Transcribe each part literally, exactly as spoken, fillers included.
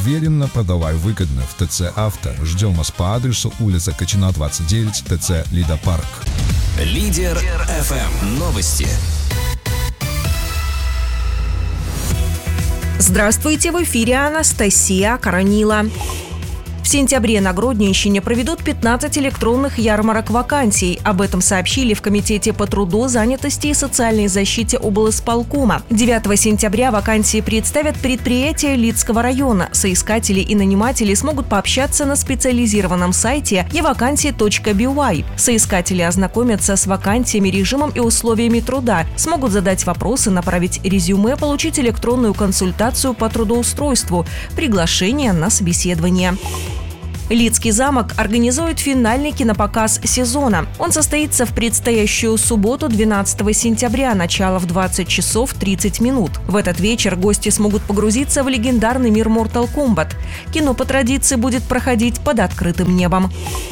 Уверенно, продавай выгодно в ТЦ «Авто». Ждем вас по адресу улица Качина, двадцать девять, ТЦ «Лидопарк». Лидер эф эм. Новости. Здравствуйте, в эфире Анастасия Коронила. В сентябре на Гродненщине проведут пятнадцать электронных ярмарок вакансий. Об этом сообщили в Комитете по труду, занятости и социальной защите облисполкома. девятого сентября вакансии представят предприятия Лидского района. Соискатели и наниматели смогут пообщаться на специализированном сайте e vacancy точка би уай. Соискатели ознакомятся с вакансиями, режимом и условиями труда, смогут задать вопросы, направить резюме, получить электронную консультацию по трудоустройству, приглашение на собеседование. Лидский замок организует финальный кинопоказ сезона. Он состоится в предстоящую субботу, двенадцатого сентября, начало в двадцать часов тридцать минут. В этот вечер гости смогут погрузиться в легендарный мир Mortal Kombat. Кино по традиции будет проходить под открытым небом.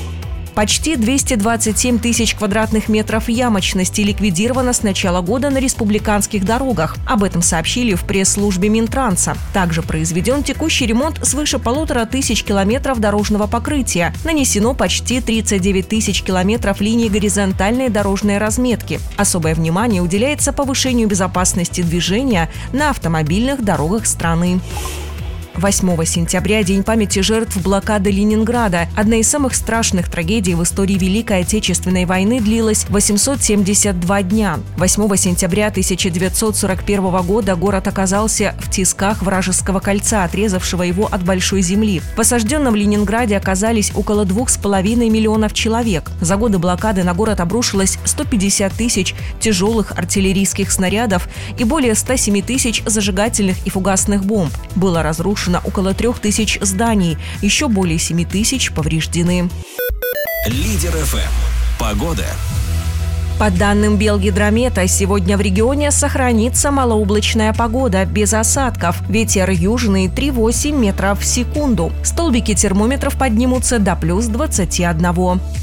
Почти двести двадцать семь тысяч квадратных метров ямочности ликвидировано с начала года на республиканских дорогах. Об этом сообщили в пресс-службе Минтранса. Также произведен текущий ремонт свыше полутора тысяч километров дорожного покрытия. Нанесено почти тридцать девять тысяч километров линий горизонтальной дорожной разметки. Особое внимание уделяется повышению безопасности движения на автомобильных дорогах страны. восьмого сентября – День памяти жертв блокады Ленинграда. Одна из самых страшных трагедий в истории Великой Отечественной войны длилась восемьсот семьдесят два дня. восьмого сентября тысяча девятьсот сорок первого года город оказался в тисках вражеского кольца, отрезавшего его от большой земли. В осажденном Ленинграде оказались около двух с половиной миллионов человек. За годы блокады на город обрушилось сто пятьдесят тысяч тяжелых артиллерийских снарядов и более ста семи тысяч зажигательных и фугасных бомб. Было разрушено около трех тысяч зданий, еще более семи тысяч повреждены. Лидер эф эм. Погода. По данным Белгидромета, сегодня в регионе сохранится малооблачная погода, без осадков. Ветер южный три целых восемь десятых метров в секунду. Столбики термометров поднимутся до плюс двадцати одного.